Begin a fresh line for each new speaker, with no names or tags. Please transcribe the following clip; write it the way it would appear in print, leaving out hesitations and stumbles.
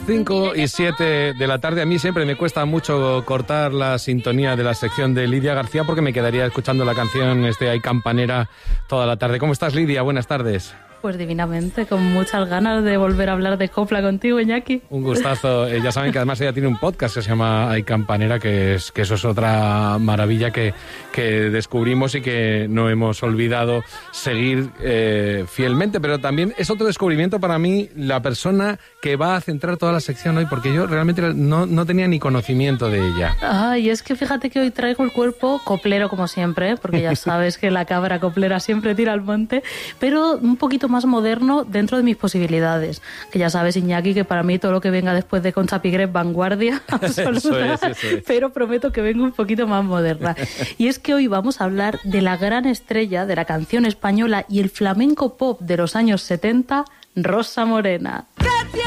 5:07 de la tarde. A mí siempre me cuesta mucho cortar la sintonía de la sección de Lidia García porque me quedaría escuchando la canción Ay Campanera toda la tarde. ¿Cómo estás, Lidia? Buenas tardes.
Pues divinamente, con muchas ganas de volver a hablar de copla contigo, Iñaki.
Un gustazo. Ya saben que además ella tiene un podcast que se llama Ay Campanera, que eso es otra maravilla que descubrimos y que no hemos olvidado seguir fielmente. Pero también es otro descubrimiento para mí la persona que va a centrar toda la sección hoy, porque yo realmente no tenía ni conocimiento de ella.
Ay, es que fíjate que hoy traigo el cuerpo coplero como siempre, porque ya sabes que la cabra coplera siempre tira al monte, pero un poquito más moderno dentro de mis posibilidades. Que ya sabes, Iñaki, que para mí todo lo que venga después de Concha Piquer es vanguardia absoluta, eso es. Pero prometo que vengo un poquito más moderna. Y es que hoy vamos a hablar de la gran estrella de la canción española y el flamenco pop de los años 70, Rosa Morena.